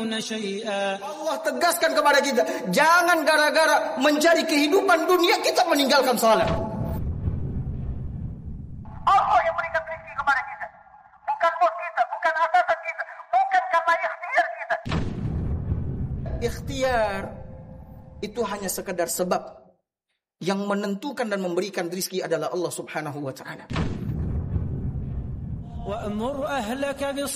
تعملون شيئا. Allah tegaskan kepada kita, jangan gara-gara mencari kehidupan dunia kita meninggalkan salat. Allah yang berikan rezeki kepada kita, bukan bos kita, bukan atasan kita, bukan karena ikhtiar kita. Ikhtiar itu hanya sekedar sebab. Yang menentukan dan memberikan rezeki adalah Allah Subhanahu wa taala. وأمر أهلك